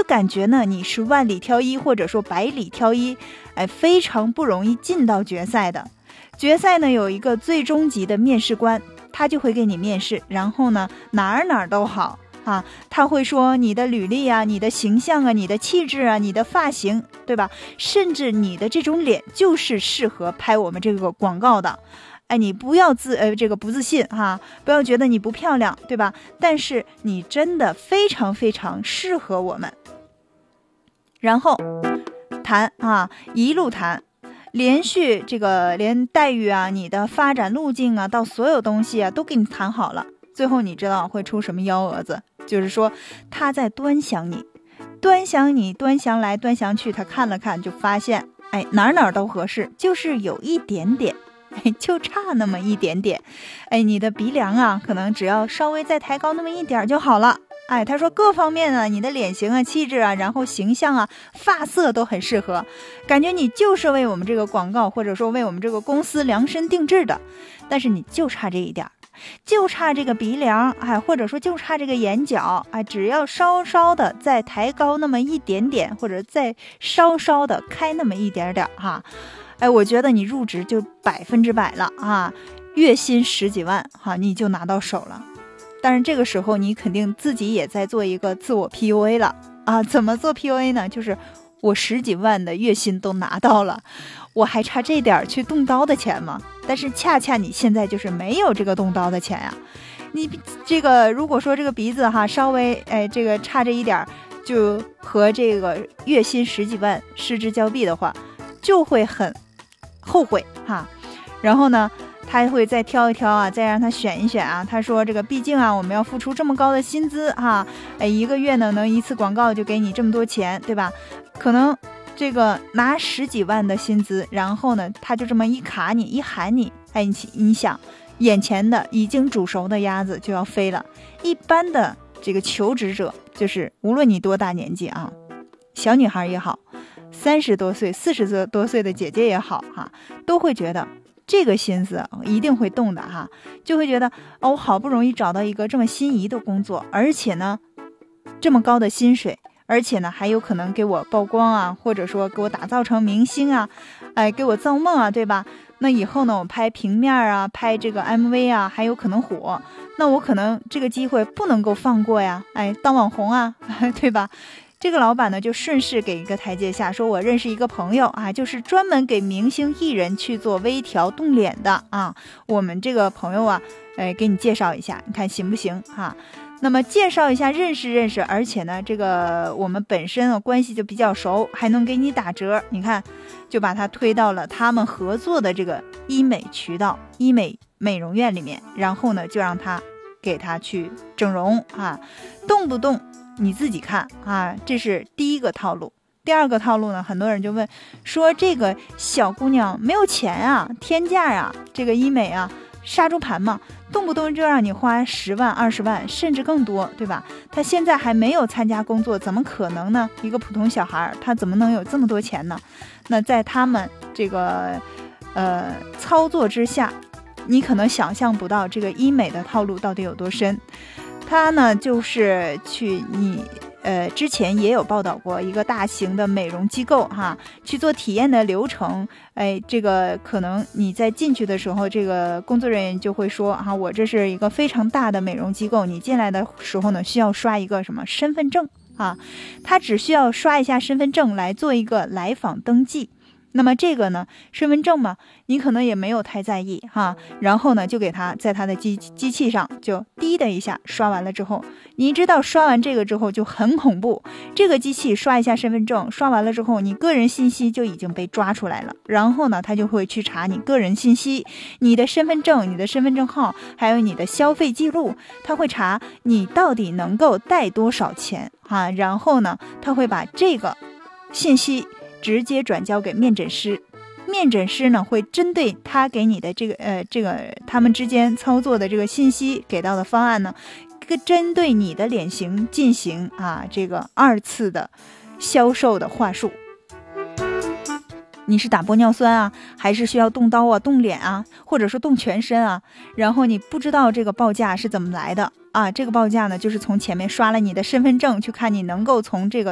就感觉呢你是万里挑一，或者说百里挑一，非常不容易进到决赛的。决赛呢有一个最终级的面试官，他就会给你面试，然后呢哪儿都好啊，他会说你的履历啊，你的形象啊，你的气质啊，你的发型，对吧？甚至你的这种脸就是适合拍我们这个广告的。你不要不自信哈，不要觉得你不漂亮，对吧？但是你真的非常非常适合我们。然后谈啊，一路谈，连续连待遇啊，你的发展路径啊，到所有东西啊都给你谈好了。最后你知道会出什么幺蛾子？就是说他在端详你，端详来端详去，他看了看就发现，哪都合适，就是有一点点。就差那么一点点，你的鼻梁啊，可能只要稍微再抬高那么一点就好了。他说各方面啊，你的脸型啊、气质啊，然后形象啊、发色都很适合，感觉你就是为我们这个广告或者说为我们这个公司量身定制的。但是你就差这一点，就差这个鼻梁，或者说就差这个眼角，只要稍稍的再抬高那么一点点，或者再稍稍的开那么一点点哈。我觉得你入职就100%了啊，月薪10几万哈，你就拿到手了。但是这个时候你肯定自己也在做一个自我 PUA 了啊。怎么做 PUA 呢？就是我10几万的月薪都拿到了，我还差这点去动刀的钱吗？但是恰恰你现在就是没有这个动刀的钱呀。你如果说这个鼻子哈稍微差这一点，就和这个月薪10几万失之交臂的话，就会很后悔哈。然后呢他会再挑一挑啊，再让他选一选啊。他说这个毕竟啊我们要付出这么高的薪资哈，一个月呢能一次广告就给你这么多钱，对吧？可能这个拿10几万的薪资，然后呢他就这么一卡你一喊你，你想眼前的已经煮熟的鸭子就要飞了。一般的这个求职者，就是无论你多大年纪啊，小女孩也好，30多岁40多岁的姐姐也好哈，都会觉得这个心思一定会动的哈，就会觉得我好不容易找到一个这么心仪的工作，而且呢这么高的薪水，而且呢还有可能给我曝光啊，或者说给我打造成明星啊，给我造梦啊，对吧？那以后呢我拍平面啊，拍这个 MV 啊，还有可能火，那我可能这个机会不能够放过呀，当网红啊对吧？这个老板呢就顺势给一个台阶下，说我认识一个朋友啊，就是专门给明星艺人去做微调动脸的啊，我们这个朋友啊给你介绍一下，你看行不行哈？那么介绍一下认识，而且呢这个我们本身关系就比较熟，还能给你打折，你看就把他推到了他们合作的这个医美渠道、医美美容院里面，然后呢就让他给他去整容啊，动不动你自己看啊，这是第一个套路。第二个套路呢，很多人就问说这个小姑娘没有钱啊，天价啊，这个医美啊杀猪盘嘛，动不动就让你花10万20万甚至更多，对吧？她现在还没有参加工作，怎么可能呢？一个普通小孩她怎么能有这么多钱呢？那在他们这个操作之下，你可能想象不到这个医美的套路到底有多深。他呢就是之前也有报道过一个大型的美容机构哈，去做体验的流程，这个可能你在进去的时候，这个工作人员就会说哈，我这是一个非常大的美容机构，你进来的时候呢需要刷一个什么身份证啊，他只需要刷一下身份证来做一个来访登记。那么这个呢身份证嘛，你可能也没有太在意哈，然后呢就给他在他的机器上就滴的一下刷完了之后，你知道刷完这个之后就很恐怖，这个机器刷一下身份证，刷完了之后你个人信息就已经被抓出来了，然后呢他就会去查你个人信息，你的身份证、你的身份证号还有你的消费记录，他会查你到底能够带多少钱哈，然后呢他会把这个信息直接转交给面诊师，面诊师呢会针对他给你的这个他们之间操作的这个信息给到的方案呢，针对你的脸型进行这个2次的销售的话术。你是打玻尿酸啊，还是需要动刀啊、动脸啊，或者说动全身啊？然后你不知道这个报价是怎么来的啊？这个报价呢，就是从前面刷了你的身份证去看你能够从这个